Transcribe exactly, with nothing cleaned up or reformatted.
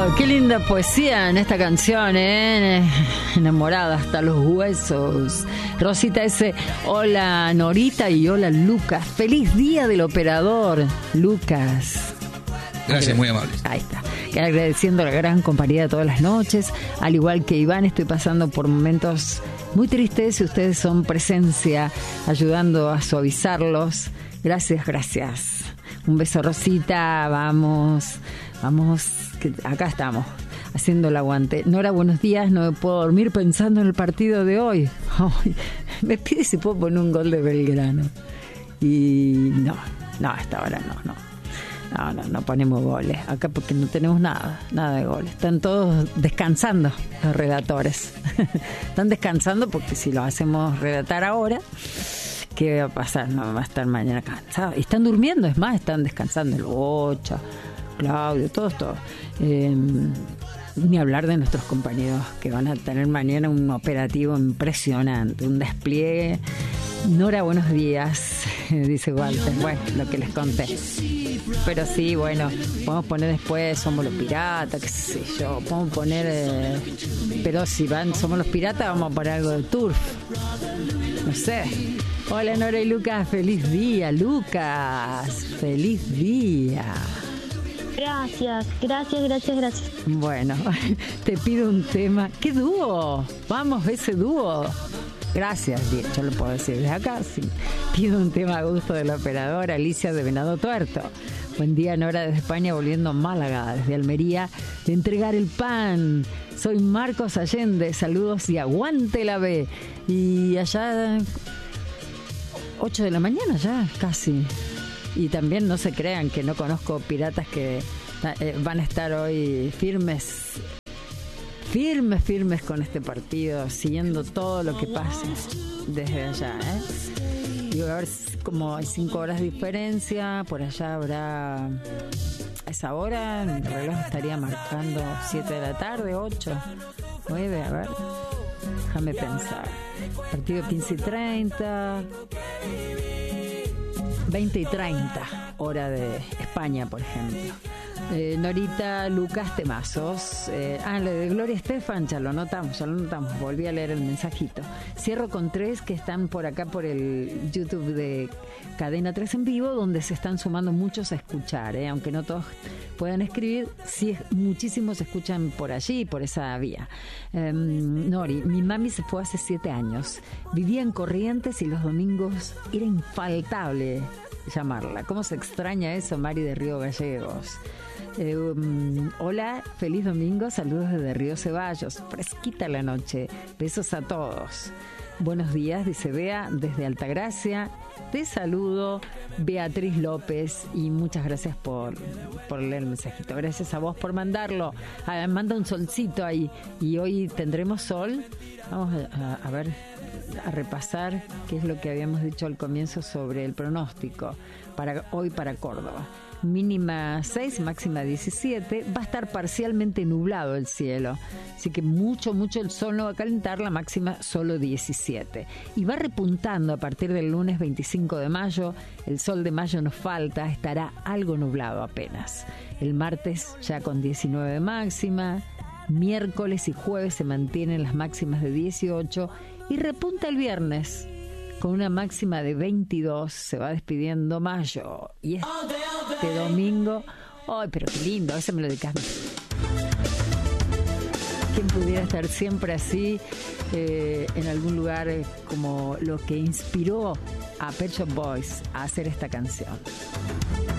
Qué linda poesía en esta canción, ¿eh? Enamorada hasta los huesos. Rosita S. Hola Norita y hola Lucas. Feliz día del operador, Lucas. Gracias, muy amable. Ahí está. Agradeciendo la gran compañía de todas las noches. Al igual que Iván, estoy pasando por momentos muy tristes y ustedes son presencia, ayudando a suavizarlos. Gracias, gracias. Un beso, Rosita. Vamos, vamos. Que acá estamos, haciendo el aguante. Nora, buenos días. No me puedo dormir pensando en el partido de hoy. Ay, me pide si puedo poner un gol de Belgrano. Y no, no, a esta hora no, no. No, no, no ponemos goles acá porque no tenemos nada, nada de goles. Están todos descansando los relatores. Están descansando porque si lo hacemos relatar ahora, ¿qué va a pasar? No, va a estar mañana cansado. Y están durmiendo, es más, están descansando el Bocha, Claudio, todos, todos. Eh, ni hablar de nuestros compañeros que van a tener mañana un operativo impresionante, un despliegue. Nora, buenos días, dice Walter. Bueno, lo que les conté. Pero sí, bueno, podemos poner después Somos los Piratas, qué sé yo, podemos poner, eh, pero si van Somos los Piratas, vamos a poner algo de Turf. No sé. Hola Nora y Lucas, feliz día, Lucas, feliz día. Gracias, gracias, gracias, gracias. Bueno, te pido un tema. ¿Qué dúo? Vamos, ese dúo. Gracias, yo lo puedo decir desde acá. Sí. Pido un tema a gusto de la operadora Alicia de Venado Tuerto. Buen día, Nora, desde España, volviendo a Málaga, desde Almería, de entregar el pan. Soy Marcos Allende, saludos y aguante la B. Y allá, ocho de la mañana ya, casi. Y también no se crean que no conozco piratas que eh, van a estar hoy firmes, firmes, firmes con este partido, siguiendo todo lo que pase desde allá, ¿eh? Y a ver, como hay cinco horas de diferencia, por allá habrá, a esa hora el reloj estaría marcando siete de la tarde, ocho, nueve, a ver, déjame pensar. Partido quince y treinta... veinte y treinta, hora de España, por ejemplo. Eh, Norita, Lucas, temazos. Eh, ah, lo de Gloria Estefan, ya lo notamos, ya lo notamos. Volví a leer el mensajito. Cierro con tres que están por acá por el YouTube de Cadena tres en vivo, donde se están sumando muchos a escuchar, eh, aunque no todos puedan escribir, sí, muchísimos se escuchan por allí, por esa vía. Eh, Nori, mi mami se fue hace siete años. Vivía en Corrientes y los domingos era infaltable llamarla. ¿Cómo se extraña eso, Mari de Río Gallegos? Eh, um, hola, feliz domingo, saludos desde Río Ceballos, fresquita la noche, besos a todos. Buenos días, dice Bea, desde Altagracia. Te saludo, Beatriz López, y muchas gracias por, por leer el mensajito. Gracias a vos por mandarlo. Ah, manda un solcito ahí. Y hoy tendremos sol. Vamos a, a, a ver, a repasar qué es lo que habíamos dicho al comienzo sobre el pronóstico para hoy para Córdoba. Mínima seis, máxima diecisiete. Va a estar parcialmente nublado el cielo, así que mucho, mucho el sol no va a calentar. La máxima solo diecisiete. Y va repuntando a partir del lunes veinticinco de mayo. El sol de mayo nos falta, estará algo nublado apenas. El martes ya con diecinueve de máxima. Miércoles y jueves se mantienen las máximas de dieciocho. Y repunta el viernes con una máxima de veintidós. Se va despidiendo mayo. Y este domingo, ¡ay, pero qué lindo! Ese me lo dedicaste. ¿Quién pudiera estar siempre así, eh, en algún lugar, eh, como lo que inspiró a Pet Shop Boys a hacer esta canción?